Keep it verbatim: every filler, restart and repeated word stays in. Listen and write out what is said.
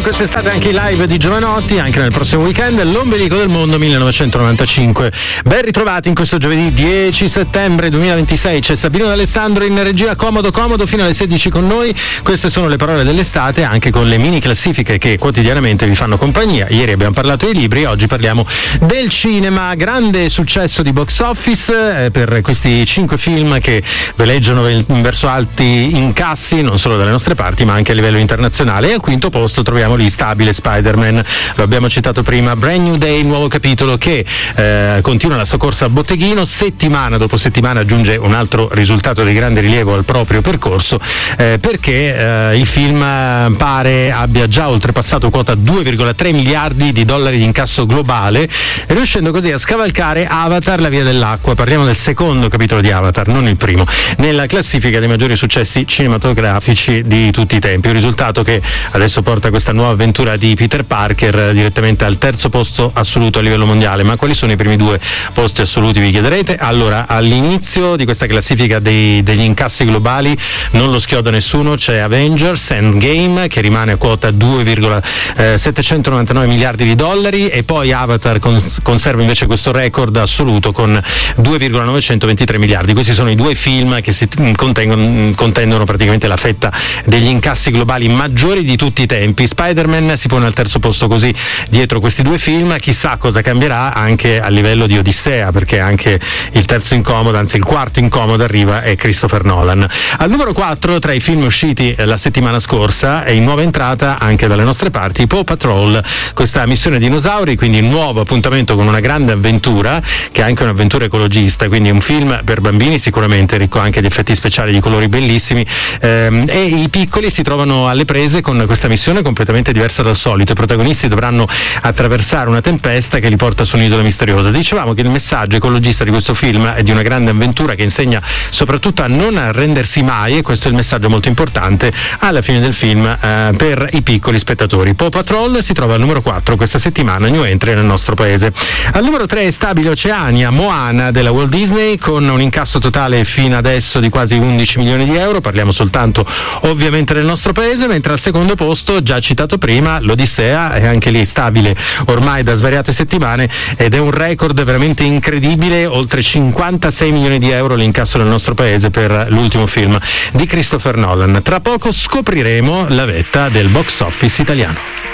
quest'estate anche i live di Giovanotti, anche nel prossimo weekend, l'Ombelico del Mondo millenovecentonovantacinque. Ben ritrovati in questo giovedì dieci settembre duemilaventisei. C'è Sabino D'Alessandro in regia, comodo comodo fino alle sedici con noi. Queste sono le parole dell'estate, anche con le mini classifiche che quotidianamente vi fanno compagnia. Ieri abbiamo parlato dei libri, oggi parliamo del cinema. Grande successo di box office eh, per questi cinque film che veleggiano verso alti incassi, non solo dalle nostre parti ma anche a livello internazionale. E al quinto posto troviamo l'instabile Spider-Man, lo abbiamo citato prima, Brand New Day, nuovo capitolo che eh, continua la sua corsa al botteghino, settimana dopo settimana aggiunge un altro risultato di grande rilievo al proprio percorso, eh, perché eh, il film pare abbia già oltrepassato quota due virgola tre miliardi di dollari di incasso globale, riuscendo così a scavalcare Avatar, la via dell'acqua. Parliamo del secondo capitolo di Avatar, non il primo, nella classifica dei maggiori successi cinematografici di tutti i tempi. Un risultato che adesso porta questa nuova avventura di Peter Parker direttamente al terzo posto assoluto a livello mondiale. Ma quali sono i primi due posti assoluti, vi chiederete? Allora, all'inizio di questa classifica dei, degli incassi globali non lo schioda nessuno, c'è Avengers Endgame che rimane a quota due virgola settecentonovantanove miliardi di dollari, e poi Avatar cons- conserva invece questo record assoluto con due virgola novecentoventitré miliardi. Questi sono i due film che si contengono, contendono praticamente la fetta degli incassi globali maggiori di tutti i tempi. Spider-Man si pone al terzo posto così dietro questi due film. Chissà cosa cambierà anche a livello di Odissea, perché anche il terzo incomodo, anzi il quarto incomodo arriva, è Christopher Nolan. Al numero quattro, tra i film usciti la settimana scorsa, è in nuova entrata anche dalle nostre parti Paw Patrol, questa missione dinosauri, quindi un nuovo appuntamento con una grande avventura che è anche un'avventura ecologista, quindi un film per bambini sicuramente ricco anche di effetti speciali, di colori bellissimi, ehm, e i piccoli si trovano alle prese con questa missione completamente diversa dal solito. I protagonisti dovranno attraversare una tempesta che li porta su un'isola misteriosa. Dicevamo che il messaggio ecologista di questo film è di una grande avventura che insegna soprattutto a non arrendersi mai, e questo è il messaggio molto importante alla fine del film eh, per i piccoli spettatori. Paw Patrol si trova al numero quattro questa settimana, new entry nel nostro paese. Al numero tre è stabile Oceania, Moana della Walt Disney, con un incasso totale fino adesso di quasi undici milioni di euro, parliamo soltanto ovviamente del nostro paese, mentre al secondo posto, già citato prima, l'Odissea, è anche lì stabile ormai da svariate settimane ed è un record veramente incredibile, oltre cinquantasei milioni di euro l'incasso del nostro paese per l'ultimo film di Christopher Nolan. Tra poco scopriremo la vetta del box office italiano.